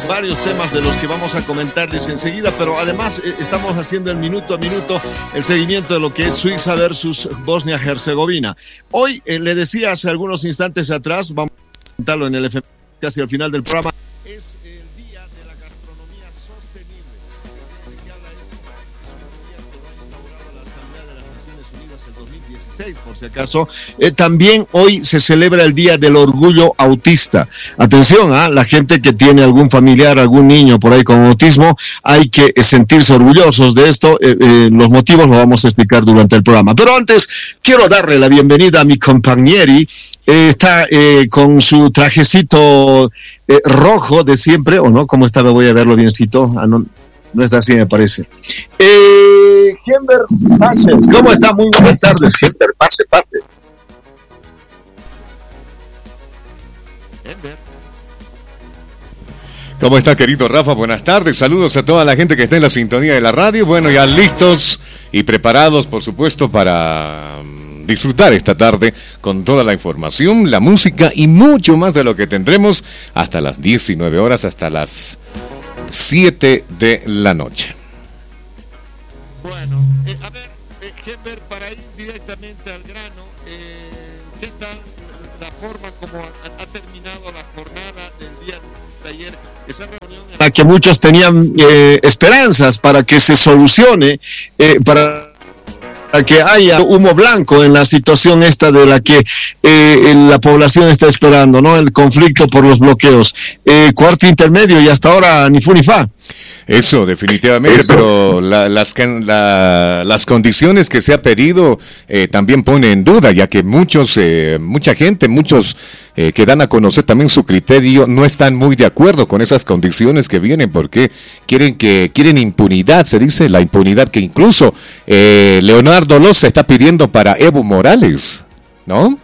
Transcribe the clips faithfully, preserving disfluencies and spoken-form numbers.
varios temas de los que vamos a comentarles enseguida, pero además eh, estamos haciendo el minuto a minuto el seguimiento de lo que es Suiza versus Bosnia-Herzegovina. Hoy, eh, le decía hace algunos instantes atrás, vamos a comentarlo en el F M casi al final del programa, es el Día de la Gastronomía Sostenible. ¿De qué habla esto? Es un día que lo ha instaurado la Asamblea de las Naciones Unidas en dos mil dieciséis, por si acaso. Eh, también hoy se celebra el Día del Orgullo Autista. Atención, ¿eh? La gente que tiene algún familiar, algún niño por ahí con autismo, hay que sentirse orgullosos de esto. Eh, eh, los motivos los vamos a explicar durante el programa. Pero antes, quiero darle la bienvenida a mi compañeri. Eh, está eh, con su trajecito eh, rojo de siempre, ¿o no? ¿Cómo está? Me voy a verlo biencito. Ah, no, no está así, me parece. Eh, Gember Sánchez, ¿cómo está? Muy buenas tardes, Gember. Pase, pase. Gember. ¿Cómo está, querido Rafa? Buenas tardes. Saludos a toda la gente que está en la sintonía de la radio. Bueno, ya listos y preparados, por supuesto, para disfrutar esta tarde con toda la información, la música y mucho más de lo que tendremos hasta las diecinueve horas, hasta las siete de la noche. Bueno, eh, a ver, eh, Gember, para ir directamente al grano, eh, ¿qué tal la forma como ha, ha terminado la jornada del día de ayer? Esa reunión en la que muchos tenían eh, esperanzas para que se solucione, eh, para que haya humo blanco en la situación esta de la que eh, la población está esperando, ¿no? El conflicto por los bloqueos. Eh, cuarto intermedio y hasta ahora ni fu ni fa. Eso, definitivamente, Eso. pero la, las, la, las condiciones que se ha pedido eh, también pone en duda, ya que muchos, eh, mucha gente, muchos eh, que dan a conocer también su criterio, no están muy de acuerdo con esas condiciones que vienen, porque quieren que quieren impunidad, se dice, la impunidad que incluso eh, Leonardo Loza está pidiendo para Evo Morales, ¿no?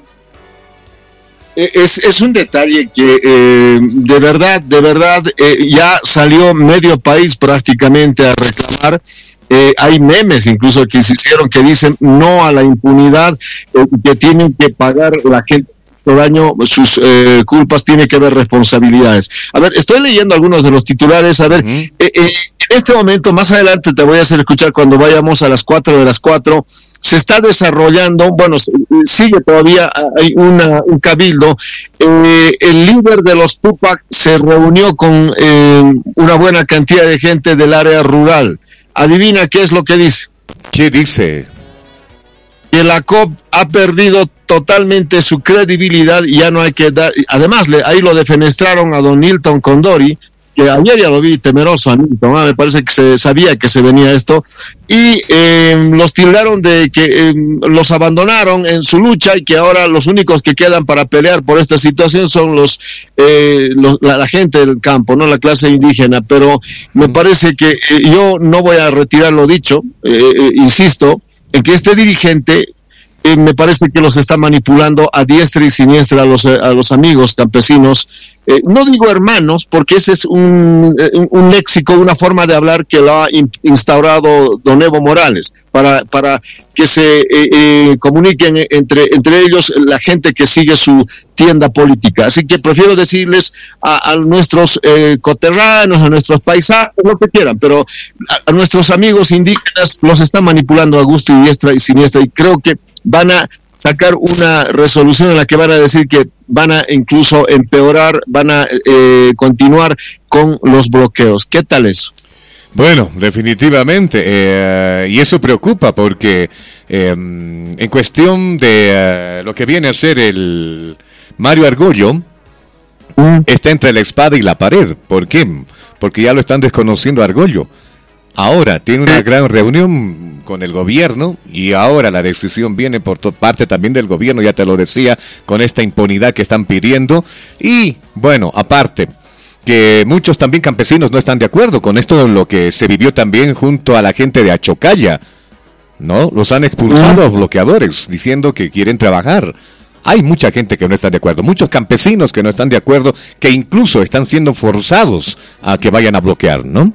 Es, es un detalle que eh, de verdad, de verdad, eh, ya salió medio país prácticamente a reclamar. Eh, hay memes incluso que se hicieron que dicen no a la impunidad, eh, que tienen que pagar la gente daño, sus eh, culpas, tiene que haber responsabilidades. A ver, estoy leyendo algunos de los titulares, a ver, uh-huh. eh, eh, en este momento, más adelante te voy a hacer escuchar cuando vayamos a las cuatro de las cuatro, se está desarrollando, bueno, sigue todavía, hay una, un cabildo, eh, el líder de los Tupac se reunió con eh, una buena cantidad de gente del área rural. Adivina qué es lo que dice. ¿Qué dice? Que la C O P ha perdido totalmente su credibilidad y ya no hay que dar, además le, ahí lo defenestraron a don Nilton Condori, que ayer ya lo vi temeroso a Nilton, ¿eh? Me parece que se sabía que se venía esto, y eh, los tildaron de que eh, los abandonaron en su lucha y que ahora los únicos que quedan para pelear por esta situación son los, eh, los la, la gente del campo, no la clase indígena, pero me parece que eh, yo no voy a retirar lo dicho, eh, eh, insisto, en que este dirigente eh, me parece que los está manipulando a diestra y siniestra a los, a los amigos campesinos, eh, no digo hermanos, porque ese es un, un léxico, una forma de hablar que lo ha instaurado don Evo Morales, para, para que se eh, eh, comuniquen entre, entre ellos la gente que sigue su tienda política. Así que prefiero decirles a, a nuestros eh, coterráneos, a nuestros paisanos, lo que quieran, pero a, a nuestros amigos indígenas los están manipulando a gusto y diestra y siniestra, y creo que van a sacar una resolución en la que van a decir que van a incluso empeorar, van a eh, continuar con los bloqueos. ¿Qué tal eso? Bueno, definitivamente, eh, y eso preocupa porque eh, en cuestión de eh, lo que viene a ser el Mario Argollo, mm. está entre la espada y la pared. ¿Por qué? Porque ya lo están desconociendo a Argollo. Ahora tiene una gran reunión con el gobierno y ahora la decisión viene por to- parte también del gobierno, ya te lo decía, con esta impunidad que están pidiendo. Y bueno, aparte, que muchos también campesinos no están de acuerdo con esto, lo que se vivió también junto a la gente de Achocalla, ¿no? Los han expulsado a los bloqueadores, diciendo que quieren trabajar. Hay mucha gente que no está de acuerdo, muchos campesinos que no están de acuerdo, que incluso están siendo forzados a que vayan a bloquear, ¿no?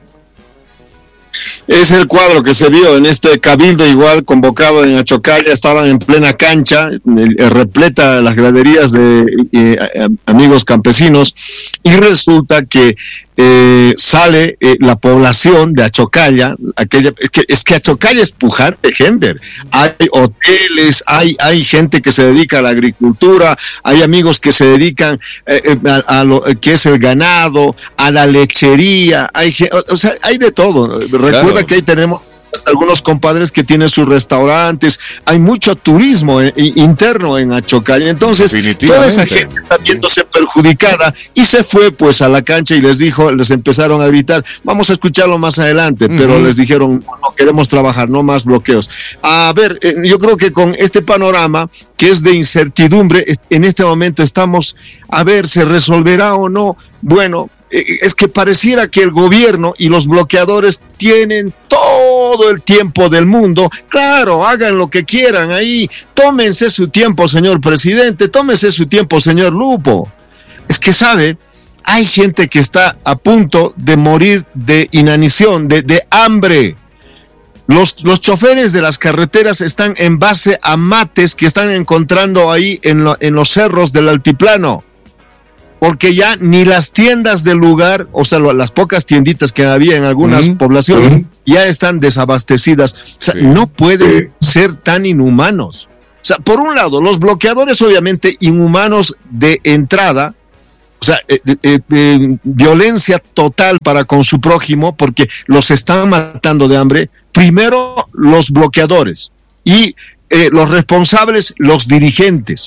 Es el cuadro que se vio en este cabildo igual convocado en Achocalla, estaban en plena cancha, eh, repleta las graderías de eh, amigos campesinos, y resulta que eh, sale eh, la población de Achocalla, aquella, es, que, es que Achocalla es pujante, Henber. Hay hoteles, hay, hay gente que se dedica a la agricultura, hay amigos que se dedican eh, a, a lo que es el ganado, a la lechería, hay, o sea, hay de todo. Recuerda claro. que ahí tenemos algunos compadres que tienen sus restaurantes, hay mucho turismo eh, interno en Achocalla, entonces toda esa gente está viéndose perjudicada y se fue pues a la cancha y les dijo, les empezaron a gritar, vamos a escucharlo más adelante, uh-huh. pero les dijeron, no queremos trabajar, no más bloqueos. A ver, eh, yo creo que con este panorama que es de incertidumbre, en este momento estamos, a ver, ¿se resolverá o no? Bueno, es que pareciera que el gobierno y los bloqueadores tienen todo el tiempo del mundo. Claro, hagan lo que quieran ahí, tómense su tiempo, señor presidente, tómense su tiempo, señor Lupo. Es que, ¿sabe? Hay gente que está a punto de morir de inanición, de, de hambre. Los, los choferes de las carreteras están en base a mates que están encontrando ahí en, lo, en los cerros del altiplano. Porque ya ni las tiendas del lugar, o sea, las pocas tienditas que había en algunas mm, poblaciones, mm. ya están desabastecidas. O sea, sí, no pueden sí. ser tan inhumanos. O sea, por un lado, los bloqueadores obviamente inhumanos de entrada, o sea, eh, eh, eh, violencia total para con su prójimo, porque los están matando de hambre. Primero, los bloqueadores y eh, los responsables, los dirigentes.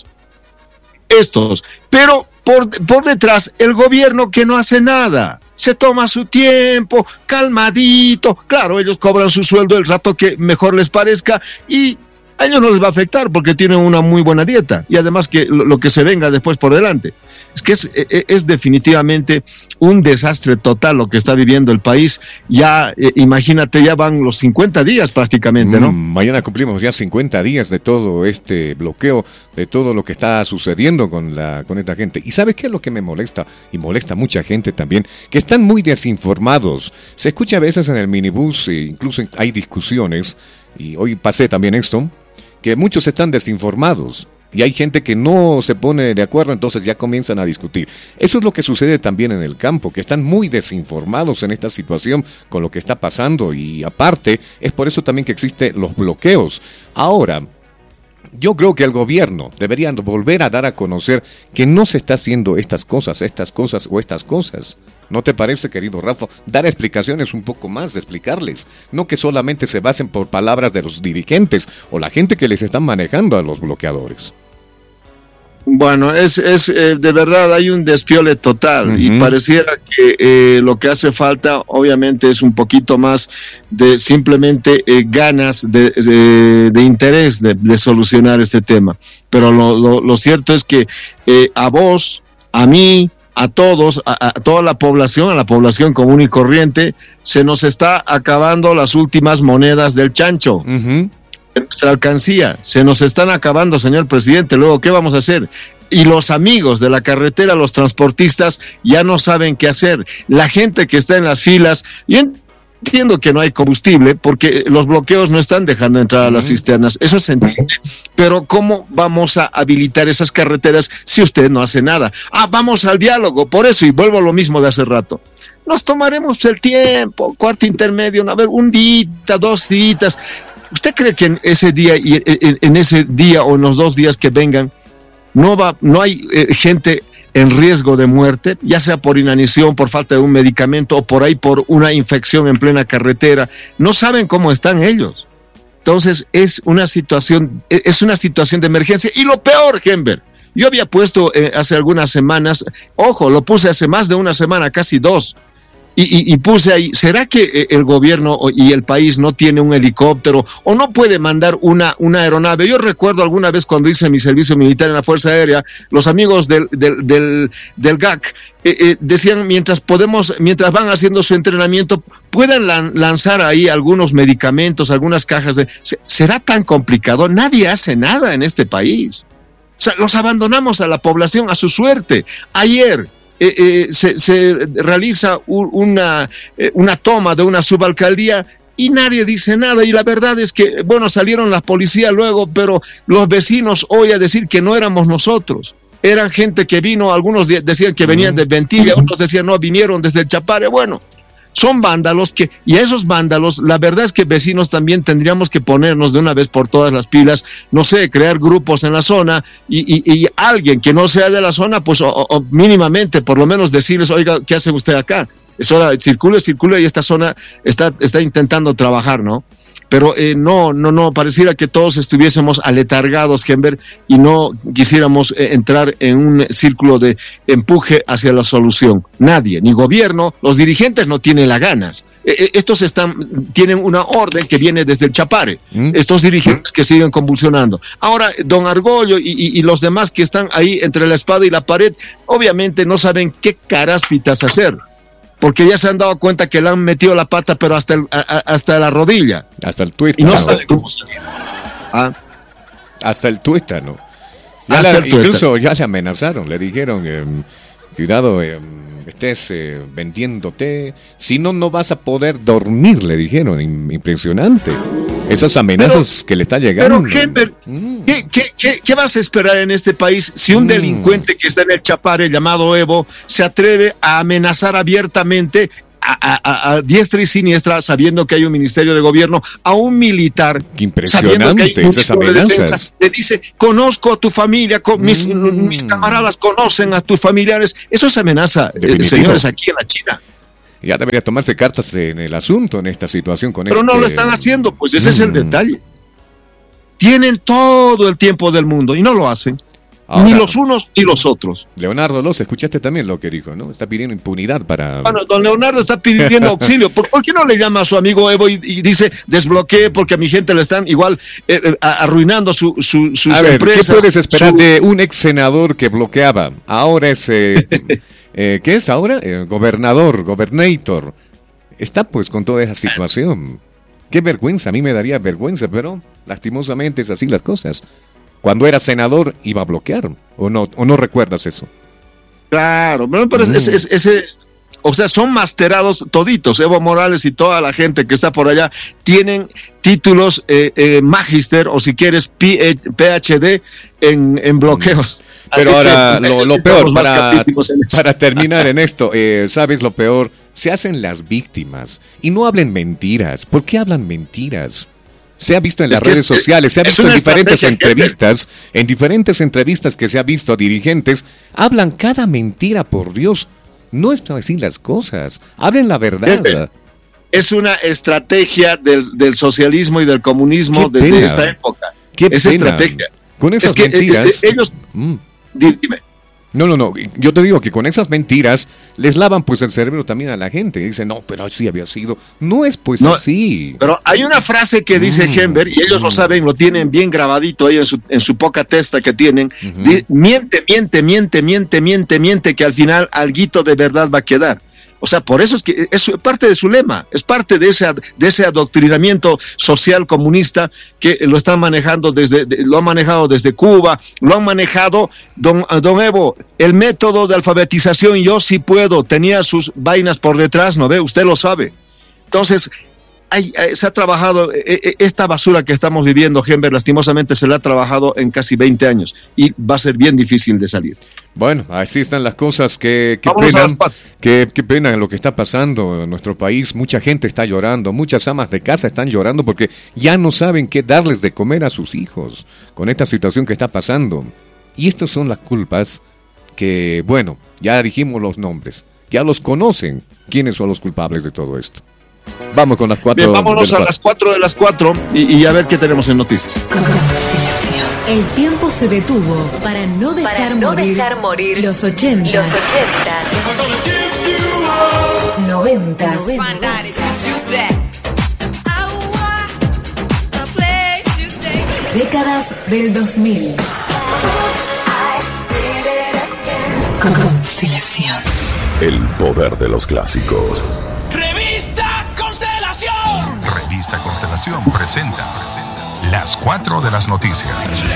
Estos, pero por, por detrás el gobierno que no hace nada, se toma su tiempo, calmadito, claro, ellos cobran su sueldo el rato que mejor les parezca y a ellos no les va a afectar porque tienen una muy buena dieta y además que lo, lo que se venga después por delante. Es que es, es, es definitivamente un desastre total lo que está viviendo el país. Ya, eh, imagínate, ya van los cincuenta días prácticamente, ¿no? Mm, mañana cumplimos ya cincuenta días de todo este bloqueo, de todo lo que está sucediendo con la con esta gente. ¿Y sabes qué es lo que me molesta? Y molesta a mucha gente también, que están muy desinformados. Se escucha a veces en el minibús, e incluso hay discusiones, y hoy pasé también esto, que muchos están desinformados. Y hay gente que no se pone de acuerdo, entonces ya comienzan a discutir. Eso es lo que sucede también en el campo, que están muy desinformados en esta situación con lo que está pasando. Y aparte, es por eso también que existen los bloqueos. Ahora, yo creo que el gobierno debería volver a dar a conocer que no se está haciendo estas cosas, estas cosas o estas cosas. ¿No te parece, querido Rafa? Dar explicaciones un poco más, explicarles. No que solamente se basen por palabras de los dirigentes o la gente que les están manejando a los bloqueadores. Bueno, es, es eh, de verdad hay un despiole total. Uh-huh. Y pareciera que eh, lo que hace falta obviamente es un poquito más de simplemente eh, ganas de, de, de interés de, de solucionar este tema. Pero lo, lo, lo cierto es que eh, a vos, a mí, a todos, a, a toda la población, a la población común y corriente, se nos está acabando las últimas monedas del chancho. Uh-huh. Nuestra alcancía, se nos están acabando, señor presidente. Luego, ¿qué vamos a hacer? Y los amigos de la carretera, los transportistas, ya no saben qué hacer. La gente que está en las filas, yo entiendo que no hay combustible porque los bloqueos no están dejando entrar a las cisternas, eso se entiende, pero ¿cómo vamos a habilitar esas carreteras si usted no hace nada? Ah, vamos al diálogo, por eso, y vuelvo a lo mismo de hace rato. Nos tomaremos el tiempo, cuarto intermedio, a ver, un día, dos días. ¿Usted cree que en ese día y en, en ese día o en los dos días que vengan no va, no hay eh, gente en riesgo de muerte, ya sea por inanición, por falta de un medicamento o por ahí por una infección en plena carretera? No saben cómo están ellos. Entonces es una situación, es una situación de emergencia. Y lo peor, Henber, yo había puesto eh, hace algunas semanas, ojo, lo puse hace más de una semana, casi dos. Y, y, y puse ahí, ¿será que el gobierno y el país no tiene un helicóptero o no puede mandar una, una aeronave? Yo recuerdo alguna vez cuando hice mi servicio militar en la Fuerza Aérea, los amigos del, del, del, del G A C eh, eh, decían, mientras podemos, mientras van haciendo su entrenamiento, puedan lan, lanzar ahí algunos medicamentos, algunas cajas de... ¿Será tan complicado? Nadie hace nada en este país. O sea, los abandonamos a la población a su suerte. Ayer... Eh, eh, se, se realiza un, una, eh, una toma de una subalcaldía y nadie dice nada, y la verdad es que, bueno, salieron las policías luego, pero los vecinos hoy a decir que no éramos nosotros. eran gente que vino, algunos decían que venían de Ventilla, otros decían no, vinieron desde el Chapare. Bueno, son vándalos que, y a esos vándalos, la verdad es que vecinos también tendríamos que ponernos de una vez por todas las pilas, no sé, crear grupos en la zona y, y, y alguien que no sea de la zona, pues o, o mínimamente, por lo menos decirles, oiga, ¿qué hace usted acá? Es hora, circule, circule y esta zona está, está intentando trabajar, ¿no? Pero eh, no, no, no, pareciera que todos estuviésemos aletargados, Henber, y no quisiéramos eh, entrar en un círculo de empuje hacia la solución. Nadie, ni gobierno, los dirigentes no tienen las ganas. Eh, estos están, tienen una orden que viene desde el Chapare, ¿Mm? estos dirigentes que siguen convulsionando. Ahora, don Argollo y, y, y los demás que están ahí entre la espada y la pared, obviamente no saben qué caráspitas hacer. Porque ya se han dado cuenta que le han metido la pata, pero hasta el, a, hasta la rodilla. Hasta el tuétano. Y no sabe cómo salir. ¿Ah? Hasta el tuétano. Ya la, el incluso tuétano. Ya le amenazaron, le dijeron, eh, cuidado, eh, estés eh, vendiéndote, si no, no vas a poder dormir, le dijeron. Impresionante. Esas amenazas pero, que le está llegando. Pero, Henber, mm. ¿qué, qué, qué, ¿qué vas a esperar en este país si un mm. delincuente que está en el Chapare, llamado Evo, se atreve a amenazar abiertamente a, a, a diestra y siniestra, sabiendo que hay un ministerio de gobierno, a un militar, qué impresionante, sabiendo que hay un esas amenazas. De defensa, le dice, conozco a tu familia, con, mis, mm. mis camaradas conocen a tus familiares? Eso es amenaza, eh, señores, aquí en la China. Ya debería tomarse cartas en el asunto, en esta situación. Con Pero este... no lo están haciendo, pues ese mm. es el detalle. Tienen todo el tiempo del mundo y no lo hacen. Ahora, ni los unos ni los otros. Leonardo Loza, escuchaste también lo que dijo, ¿no? Está pidiendo impunidad para... Bueno, don Leonardo está pidiendo auxilio. ¿Por, ¿Por qué no le llama a su amigo Evo y, y dice, desbloquee porque a mi gente le están igual eh, eh, arruinando su, su, sus a ver, empresas? ¿qué puedes esperar su... de un ex senador que bloqueaba? Ahora es... Eh, eh, ¿Qué es ahora? Eh, gobernador, gobernator. Está pues con toda esa situación. Qué vergüenza, a mí me daría vergüenza, pero lastimosamente es así las cosas. Cuando era senador iba a bloquear, ¿o no, o no recuerdas eso? Claro, pero mm. es, es, ese, o sea, son masterados toditos. Evo Morales y toda la gente que está por allá tienen títulos eh, eh, magister o si quieres P H D en, en bloqueos. Pero así ahora que, lo, lo peor, para, para terminar en esto, eh, ¿sabes lo peor? Se hacen las víctimas y no hablen mentiras. ¿Por qué hablan mentiras? Se ha visto en las redes sociales, se ha visto en diferentes entrevistas, en diferentes entrevistas que se ha visto a dirigentes, hablan cada mentira, por Dios. No están así las cosas, hablen la verdad. Es una estrategia del, del socialismo y del comunismo desde esta época. Qué es pena. estrategia. Con esas es que, mentiras... Eh, eh, ellos... Mm. Dime. No, no, no, yo te digo que con esas mentiras les lavan pues el cerebro también a la gente. Dicen, no, pero así había sido. No es pues no, así. Pero hay una frase que dice mm, Henber, y ellos mm. lo saben, lo tienen bien grabadito ahí en su, en su poca testa que tienen. Uh-huh. Di, miente, miente, miente, miente, miente, miente, que al final alguito de verdad va a quedar. O sea, por eso es que es parte de su lema, es parte de ese, de ese adoctrinamiento social comunista que lo están manejando desde, de, lo han manejado desde Cuba, lo han manejado, don, don Evo, el método de alfabetización Yo Sí Puedo, tenía sus vainas por detrás, ¿no ve? Usted lo sabe. Entonces, hay, se ha trabajado, esta basura que estamos viviendo, Henber, lastimosamente se la ha trabajado en casi veinte años y va a ser bien difícil de salir. Bueno, así están las cosas, que, que pena, que, que pena lo que está pasando en nuestro país. Mucha gente está llorando, muchas amas de casa están llorando porque ya no saben qué darles de comer a sus hijos con esta situación que está pasando. Y estas son las culpas que, bueno, ya dijimos los nombres, ya los conocen quiénes son los culpables de todo esto. Vamos con las cuatro. Bien, vámonos a las cuatro de las cuatro y, y a ver qué tenemos en noticias. El tiempo se detuvo para no dejar, para no morir, dejar morir los ochentas, los ochentas, noventas, décadas del dos mil. Constelación. El poder de los clásicos. Revista Constelación. Revista Constelación presenta Las cuatro de las noticias.